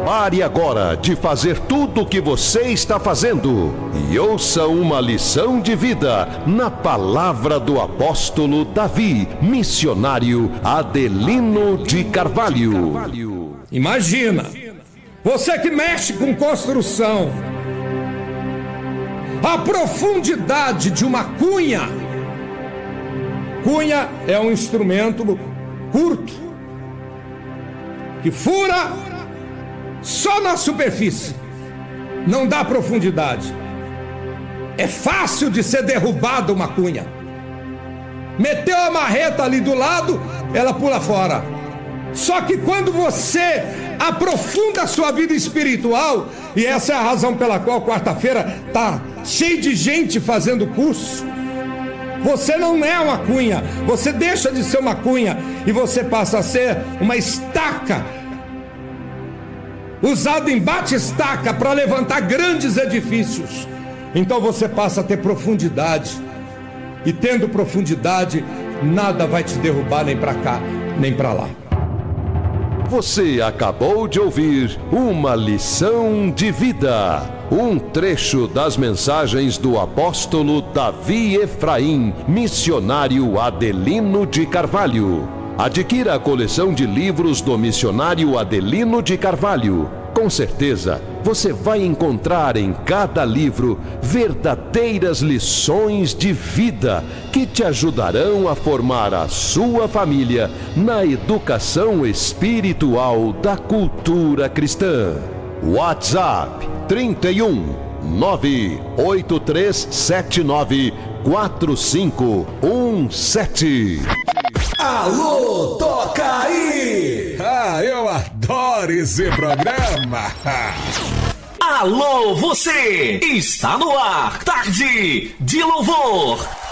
Pare agora de fazer tudo o que você está fazendo e ouça uma lição de vida na palavra do apóstolo Davi, missionário Adelino de Carvalho. Imagina, você que mexe com construção, a profundidade de uma cunha. Cunha é um instrumento curto que fura só na superfície, não dá profundidade. É fácil de ser derrubada uma cunha. Meteu a marreta ali do lado, ela pula fora. Só que quando você aprofunda a sua vida espiritual, e essa é a razão pela qual quarta-feira está cheio de gente fazendo curso, você não é uma cunha, você deixa de ser uma cunha e você passa a ser uma estaca, usada em bate-estaca para levantar grandes edifícios. Então você passa a ter profundidade, e tendo profundidade, nada vai te derrubar nem para cá, nem para lá. Você acabou de ouvir uma lição de vida, um trecho das mensagens do apóstolo Davi Efraim, missionário Adelino de Carvalho. Adquira a coleção de livros do missionário Adelino de Carvalho. Com certeza, você vai encontrar em cada livro verdadeiras lições de vida que te ajudarão a formar a sua família na educação espiritual da cultura cristã. WhatsApp 31 98379 4517. Alô, toca aí! Eu adoro esse programa! Alô, você! Está no ar, Tarde de Louvor!